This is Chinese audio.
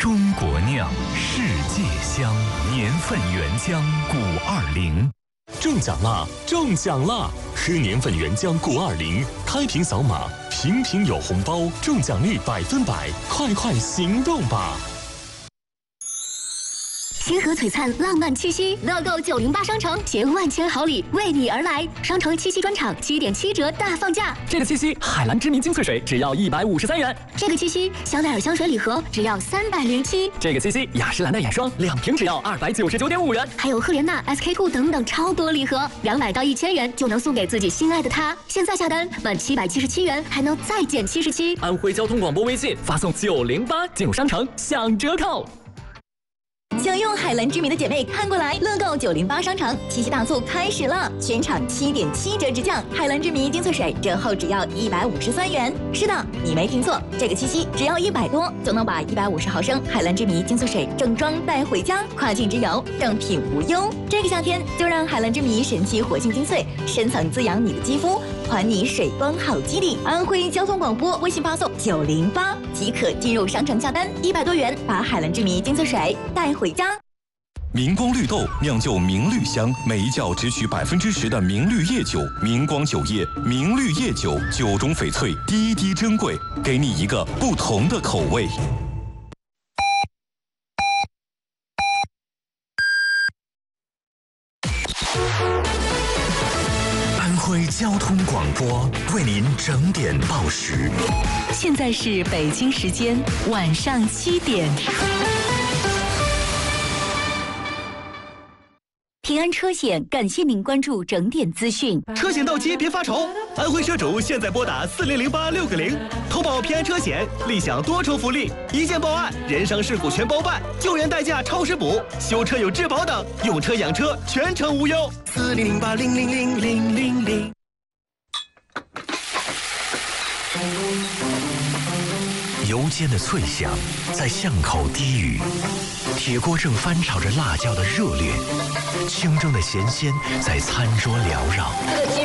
中国酿，世界香，年份原浆520。 中奖啦！中奖啦！喝年份原浆520，开瓶扫码，瓶瓶有红包，中奖率100%，快行动吧！ 星河璀璨，浪漫七夕，乐购908商城携万千好礼为你而来。商城七夕专场7.7折大放价。 这个七夕，海蓝之谜精粹水只要153元。 这个七夕，香奈儿香水礼盒只要307。 这个七夕，雅诗兰黛眼霜2瓶只要299.5元。 还有赫莲娜、SK-2等等超多礼盒，200到1000元就能送给自己心爱的他。现在下单满777元还能再减77。 安徽交通广播微信发送908进入商城享折扣。 想用海蓝之谜的姐妹看过来，乐购908商城七夕大促开始了，全场7.7折直降，海蓝之谜精粹水折后只要153元。是的，你没听错，这个七夕只要100多就能把150毫升海蓝之谜精粹水正装带回家，跨境之游正品无忧。这个夏天就让海蓝之谜神奇活性精粹深层滋养你的肌肤，还你水光好肌理。安徽交通广播微信发送908即可进入商城下单，100多元把海蓝之谜精粹水带回家。 明光绿豆酿就明绿香，每一窖只取10%的明绿叶酒。明光酒业明绿叶酒，酒中翡翠，滴滴珍贵，给你一个不同的口味。 安徽交通广播为您整点报时。 现在是北京时间晚上7点。平安车险感谢您关注整点资讯。 车险到期别发愁，安徽车主现在拨打4008-6个0，投保平安车险，立享多重福利：一键报案，人伤事故全包办，救援代驾超时补，修车有质保等，用车养车全程无忧。4008-0000000。 油煎的脆响在巷口低语，铁锅正翻炒着辣椒的热烈，清蒸的咸鲜在餐桌缭绕。